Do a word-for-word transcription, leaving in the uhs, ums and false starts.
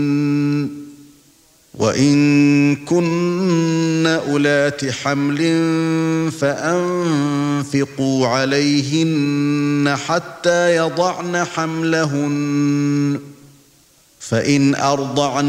وَإِن كُنَّ أُولَاتِ حَمْلٍ فَأَنفِقُوا عَلَيْهِنَّ حَتَّى يَضَعْنَ حَمْلَهُنَّ فَإِنْ أَرْضَعْنَ